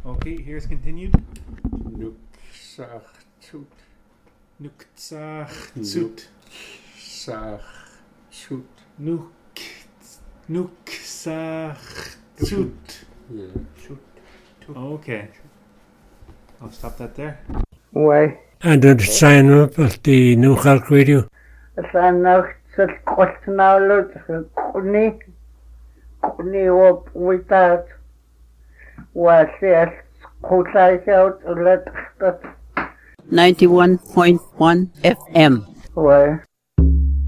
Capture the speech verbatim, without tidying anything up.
Okay, here's continued. Nuksachut. Nuksachut. Nuksachut. Nuk. Nuksachut. Yeah. Shoot. Okay. I'll stop that there. Why? And the sign up of the New Halk Radio. Sign up to Kotnalo, Kuni, Kuni, what without was yes, Kotai out to let ninety-one point one F M. Why?